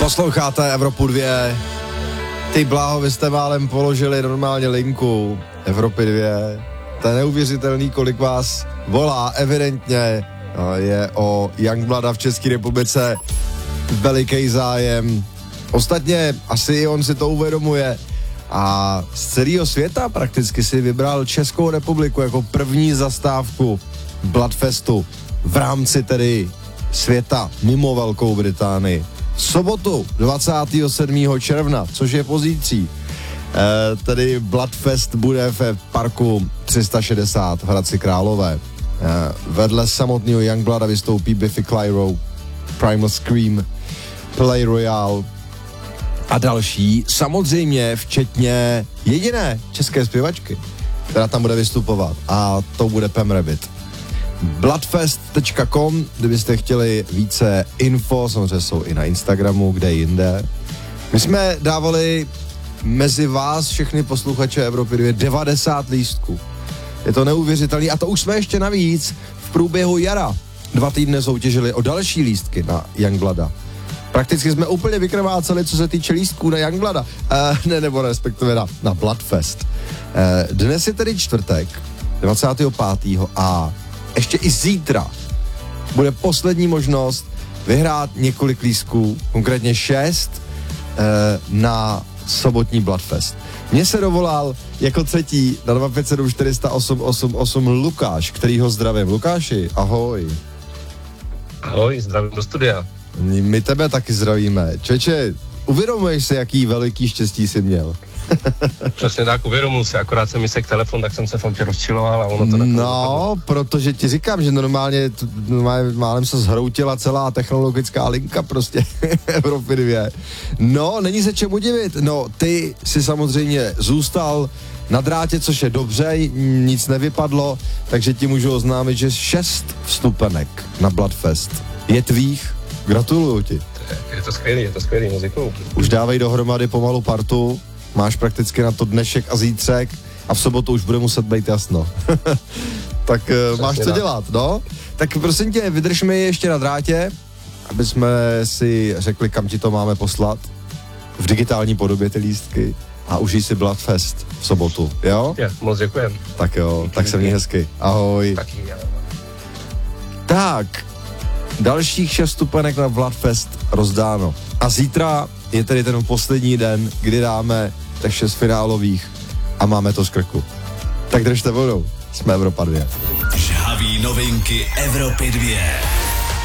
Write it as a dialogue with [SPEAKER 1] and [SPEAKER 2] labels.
[SPEAKER 1] Posloucháte Evropu 2. Ty bláho, vy jste málem položili normálně linku Evropy 2. To je neuvěřitelný, kolik vás volá, evidentně je o Youngblada v České republice veliký zájem. Ostatně asi i on si to uvědomuje a z celého světa prakticky si vybral Českou republiku jako první zastávku Bloodfestu v rámci tedy světa mimo Velkou Británii. V sobotu 27. června, což je pozítří, tedy Bloodfest bude v parku 360 v Hradci Králové. Vedle samotného Youngblada vystoupí Biffy Clyro, Primal Scream, Play Royale a další, samozřejmě včetně jediné české zpěvačky, která tam bude vystupovat, a to bude Pam Rabbit. Bloodfest.com, kdybyste chtěli více info, samozřejmě jsou i na Instagramu, kde jinde. My jsme dávali mezi vás všechny posluchače Evropy 2 90 lístků. Je to neuvěřitelný a to už jsme ještě navíc v průběhu jara 2 týdny soutěžili o další lístky na Youngblada. Prakticky jsme úplně vykrváceli, co se týče lístků na Youngblada, nebo respektive na Bloodfest. Dnes je tedy čtvrtek, 25. a ještě i zítra bude poslední možnost vyhrát několik lístků, konkrétně 6 na sobotní Bloodfest. Mně se dovolal jako třetí na 257 408 888 Lukáš, který ho zdravím. Lukáši, ahoj.
[SPEAKER 2] Ahoj, zdravím do studia.
[SPEAKER 1] My tebe taky zdravíme. Čeče, uvědomuješ si, jaký veliký štěstí jsi měl?
[SPEAKER 2] Přesně tak, uvědomil si, akorát jsem mi sek telefon, tak jsem se fakt rozčiloval a ono to
[SPEAKER 1] no, protože ti říkám, že normálně málem se zhroutila celá technologická linka prostě Evropy 2. No, není se čemu divit. No, ty si samozřejmě zůstal na drátě, což je dobře, nic nevypadlo, takže ti můžu oznámit, že 6 vstupenek na Bloodfest je tvých. Gratuluju ti.
[SPEAKER 2] Je to skvělý muzikou.
[SPEAKER 1] Už dávej dohromady pomalu partu. Máš prakticky na to dnešek a zítřek a v sobotu už bude muset být jasno. Tak máš co dělat, no? Tak prosím tě, vydrž mi ještě na drátě, aby jsme si řekli, kam ti to máme poslat. V digitální podobě ty lístky a užij si Bloodfest v sobotu, jo?
[SPEAKER 2] Moc děkujem.
[SPEAKER 1] Tak jo, tak se měj hezky. Ahoj.
[SPEAKER 2] Taky, jo.
[SPEAKER 1] Tak, dalších 6 stupenek na Bloodfest rozdáno. A zítra je tedy ten poslední den, kdy dáme těch 6 finálových a máme to z krku. Tak držte vodu, jsme Evropa 2.
[SPEAKER 3] Žhaví novinky Evropy 2.